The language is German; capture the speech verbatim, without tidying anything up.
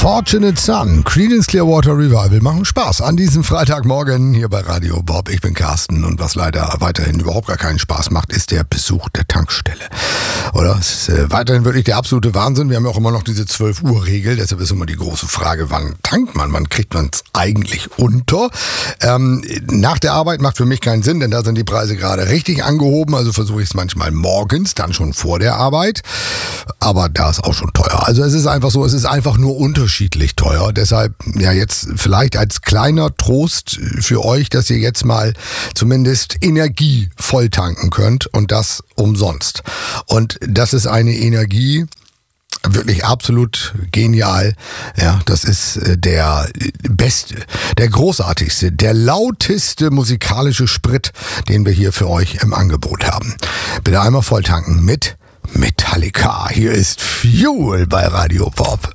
Fortunate Son, Creedence Clearwater Revival machen Spaß an diesem Freitagmorgen hier bei Radio Bob. Ich bin Carsten und was leider weiterhin überhaupt gar keinen Spaß macht, ist der Besuch der Tankstelle. Oder? Es ist äh, weiterhin wirklich der absolute Wahnsinn. Wir haben ja auch immer noch diese zwölf Uhr Regel, deshalb ist immer die große Frage, wann tankt man? Wann kriegt man es eigentlich unter? Ähm, nach der Arbeit macht für mich keinen Sinn, denn da sind die Preise gerade richtig angehoben, also versuche ich es manchmal morgens, dann schon vor der Arbeit. Aber da ist auch schon teuer. Also es ist einfach so, es ist einfach nur unterschiedlich teuer. Deshalb, ja, jetzt vielleicht als kleiner Trost für euch, dass ihr jetzt mal zumindest Energie voll tanken könnt und das umsonst. Und das ist eine Energie, wirklich absolut genial. Ja, das ist der beste, der großartigste, der lauteste musikalische Sprit, den wir hier für euch im Angebot haben. Bitte einmal voll tanken mit Metallica. Hier ist Fuel bei Radio Pop.